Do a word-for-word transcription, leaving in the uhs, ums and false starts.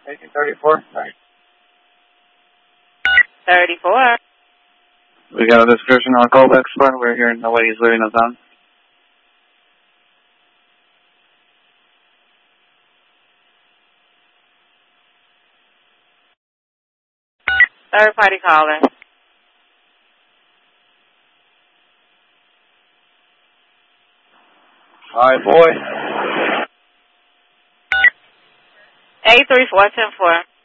eighteen thirty-four. Right. thirty-four. We got a description on a callback spot. We're here. Nobody's leaving us on. Third party caller. Hi, boy. eight three four one zero four.